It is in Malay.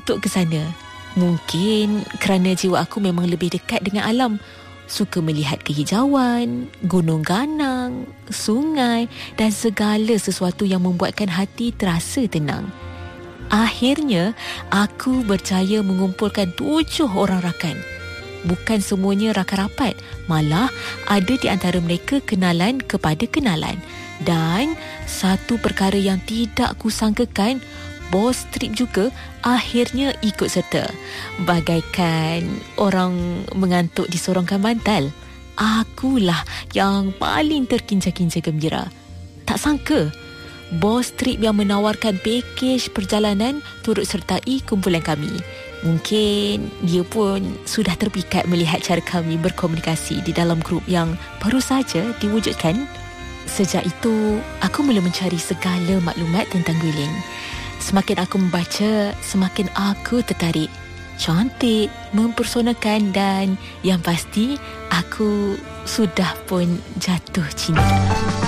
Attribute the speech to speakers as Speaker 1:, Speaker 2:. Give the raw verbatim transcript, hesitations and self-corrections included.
Speaker 1: untuk ke sana. Mungkin kerana jiwa aku memang lebih dekat dengan alam. Suka melihat kehijauan, gunung ganang, sungai dan segala sesuatu yang membuatkan hati terasa tenang. Akhirnya, aku berjaya mengumpulkan tujuh orang rakan. Bukan semuanya rakan rapat, malah ada di antara mereka kenalan kepada kenalan. Dan satu perkara yang tidak kusangkakan, bos trip juga akhirnya ikut serta. Bagaikan orang mengantuk disorongkan bantal, akulah yang paling terkincang-kincang gembira. Tak sangka, bos trip yang menawarkan pakej perjalanan turut sertai kumpulan kami. Mungkin dia pun sudah terpikat melihat cara kami berkomunikasi di dalam grup yang baru saja diwujudkan. Sejak itu, aku mula mencari segala maklumat tentang Guilin. Semakin aku membaca, semakin aku tertarik. Cantik, mempersonakan dan yang pasti, aku sudah pun jatuh cinta.